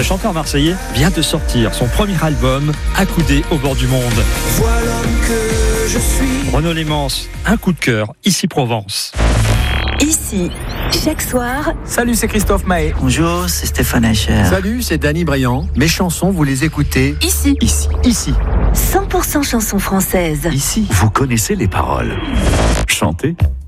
Ce chanteur marseillais vient de sortir son premier album, Accoudé au bord du monde. Voilà l'homme que je suis. Renaud Lémence, un coup de cœur, ici Provence. Ici, chaque soir. Salut, c'est Christophe Maé. Bonjour, c'est Stéphane Echer. Salut, c'est Danny Briand. Mes chansons, vous les écoutez Ici. Ici. 100% chansons françaises. Ici, vous connaissez les paroles. Chantez